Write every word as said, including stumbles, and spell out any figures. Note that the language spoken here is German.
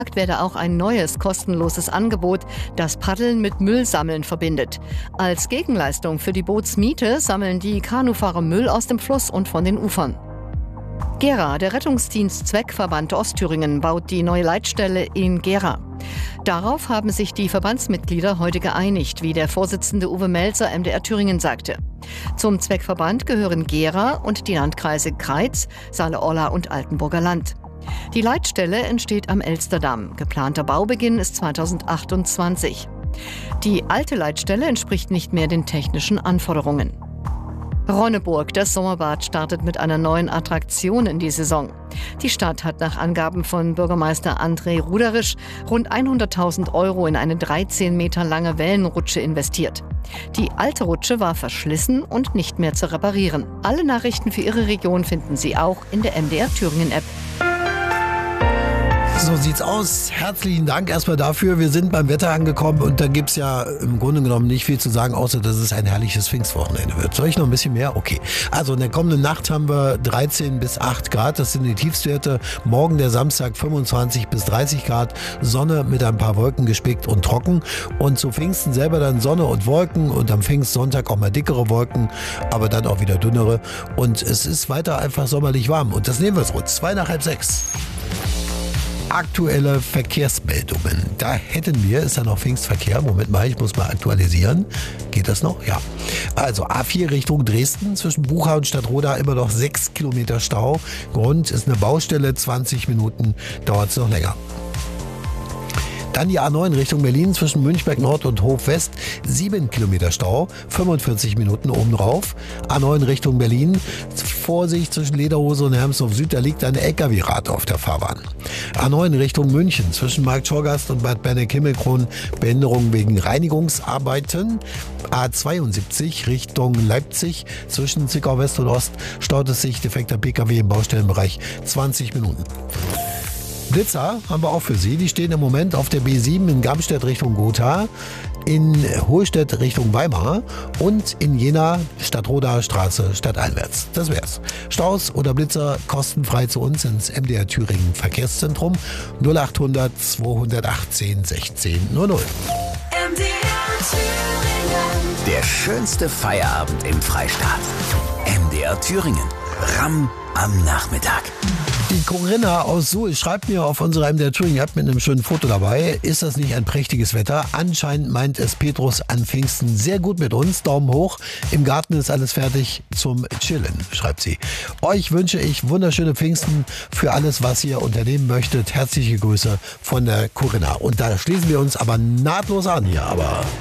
werde auch ein neues kostenloses Angebot, das Paddeln mit Müllsammeln verbindet. Als Gegenleistung für die Bootsmiete sammeln die Kanufahrer Müll aus dem Fluss und von den Ufern. Gera, der Rettungsdienst Zweckverband Ostthüringen, baut die neue Leitstelle in Gera. Darauf haben sich die Verbandsmitglieder heute geeinigt, wie der Vorsitzende Uwe Melzer M D R Thüringen sagte. Zum Zweckverband gehören Gera und die Landkreise Kreiz, Saale-Orla und Altenburger Land. Die Leitstelle entsteht am Elsterdamm. Geplanter Baubeginn ist zweitausendachtundzwanzig. Die alte Leitstelle entspricht nicht mehr den technischen Anforderungen. Ronneburg, das Sommerbad, startet mit einer neuen Attraktion in die Saison. Die Stadt hat nach Angaben von Bürgermeister André Ruderisch rund hunderttausend Euro in eine dreizehn Meter lange Wellenrutsche investiert. Die alte Rutsche war verschlissen und nicht mehr zu reparieren. Alle Nachrichten für Ihre Region finden Sie auch in der M D R Thüringen App. So sieht's aus. Herzlichen Dank erstmal dafür. Wir sind beim Wetter angekommen und da gibt's ja im Grunde genommen nicht viel zu sagen, außer dass es ein herrliches Pfingstwochenende wird. Soll ich noch ein bisschen mehr? Okay. Also in der kommenden Nacht haben wir dreizehn bis acht Grad. Das sind die Tiefstwerte. Morgen der Samstag fünfundzwanzig bis dreißig Grad. Sonne mit ein paar Wolken gespickt und trocken. Und zu Pfingsten selber dann Sonne und Wolken und am Pfingstsonntag auch mal dickere Wolken, aber dann auch wieder dünnere. Und es ist weiter einfach sommerlich warm. Und das nehmen wir uns. Zwei nach halb sechs. Aktuelle Verkehrsmeldungen. Da hätten wir, ist ja noch Pfingstverkehr. Moment mal, ich muss mal aktualisieren. Geht das noch? Ja. Also A vier Richtung Dresden, zwischen Bucha und Stadtroda immer noch sechs Kilometer Stau. Grund ist eine Baustelle, zwanzig Minuten dauert es noch länger. Dann die A neun Richtung Berlin zwischen Münchberg Nord und Hof West. sieben Kilometer Stau, fünfundvierzig Minuten obendrauf. A neun Richtung Berlin. Vorsicht zwischen Lederhose und Hermsdorf Süd, da liegt ein L K W-Rad auf der Fahrbahn. A neun Richtung München zwischen Markt Schorgast und Bad Berneck-Himmelkron. Behinderung wegen Reinigungsarbeiten. A zweiundsiebzig Richtung Leipzig zwischen Zwickau West und Ost staut es sich, defekter P K W im Baustellenbereich, zwanzig Minuten. Blitzer haben wir auch für Sie. Die stehen im Moment auf der B sieben in Gamstedt Richtung Gotha, in Hohlstedt Richtung Weimar und in Jena Stadtroda Straße stadteinwärts. Das wär's. Staus oder Blitzer kostenfrei zu uns ins M D R Thüringen Verkehrszentrum null achthundert zweihundertachtzehn sechzehn null null. M D R Thüringen. Der schönste Feierabend im Freistaat. M D R Thüringen. Ramm am Nachmittag. Die Corinna aus Suhl schreibt mir auf unserer M D R Thüringen App mit einem schönen Foto dabei. Ist das nicht ein prächtiges Wetter? Anscheinend meint es Petrus an Pfingsten sehr gut mit uns. Daumen hoch. Im Garten ist alles fertig zum Chillen, schreibt sie. Euch wünsche ich wunderschöne Pfingsten für alles, was ihr unternehmen möchtet. Herzliche Grüße von der Corinna. Und da schließen wir uns aber nahtlos an hier. Aber